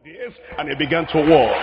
this, and he began to walk.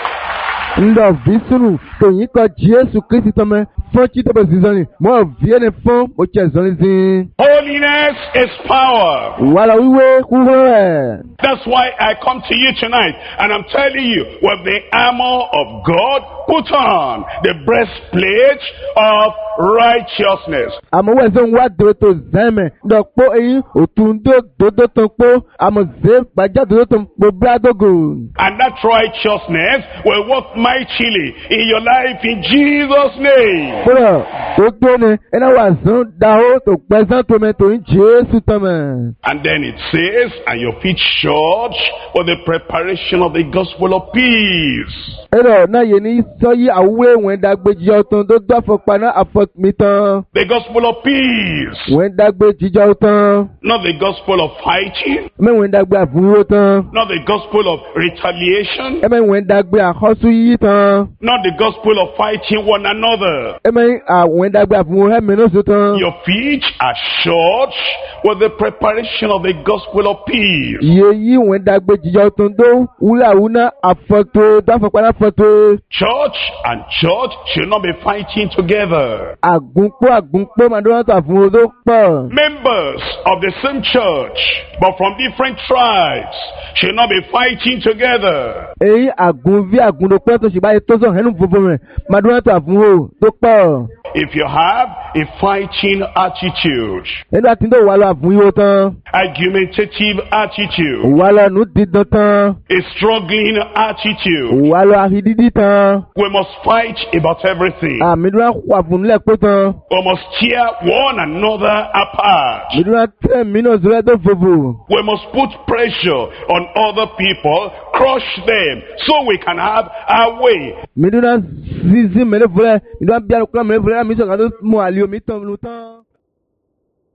Ndo visunu to yin ko Jesu Kristi tome fon chi to be zizani mo viene fon mo che zani zin. Holiness is power. Wala wiwe kuwe. That's why I come to you tonight, and I'm telling you, with the armor of God, put on the breastplate of righteousness. Amo we zon wa do to zeme ndo po eyin otundo dodo ton po amo ze gbaja dodo ton po bradogo. And that righteousness will work mightily in your life in Jesus' name. Bro, to tone ena wa zon daho to gbezan to me to in Jesu tome. And then it says, and your feet shod for the preparation of the gospel of peace. Ero na ye ni so yi awe wen dagbe jijo ton do do afopa na afot mi tan. The gospel of peace. Wen dagbe jijo tan. Not the gospel of fighting. Me wen dagbe afunro tan. Not the gospel of retaliation. Me wen dagbe ahosu yi tan. Not the gospel of fighting one another. Me wen dagbe afunro he me no so tan. Your feet are shod with the preparation of the gospel of peace. Ye yi wen dagbe jijo ton do ula una afoto do afopa na foto. Church and church should not be fighting together. Agunpo madonna to afunro do po. Members of the same church, but from different tribes, should not be fighting together. Eyi agunvi agundo po to se ba to so henu fofo me madonna to afunro do po. If you have a fighting attitude, Enda tindo walo afunro tan. argumentative attitude, Walo nu didan tan. a struggling attitude, Walo ahididi tan. we must fight about everything. Midura kwa funle po tan. We must tear one another apart. Midura 10 minutes re do fofo. We must put pressure on other people, crush them, so we can have our way. Midura zizi mele fule. Midura biya kwa mele fule mi so ka do mo ali o mi tan lu tan.